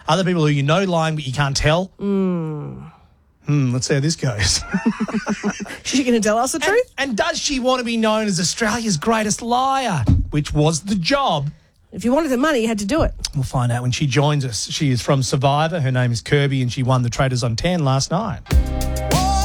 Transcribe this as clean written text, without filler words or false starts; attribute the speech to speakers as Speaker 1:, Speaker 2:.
Speaker 1: Other people who you know lying but you can't tell. Let's see how this goes.
Speaker 2: Is she going to tell us the truth?
Speaker 1: And does she want to be known as Australia's greatest liar, which was the job?
Speaker 2: If you wanted the money, you had to do it.
Speaker 1: We'll find out when she joins us. She is from Survivor. Her name is Kirby, and she won the Traders on 10 last night.